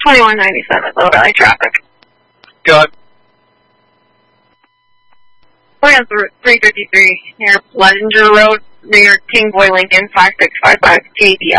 2197, Low Valley traffic. Go ahead. We're on 353 near Pleasure Road, near King Boy Lincoln, 5655 KBL.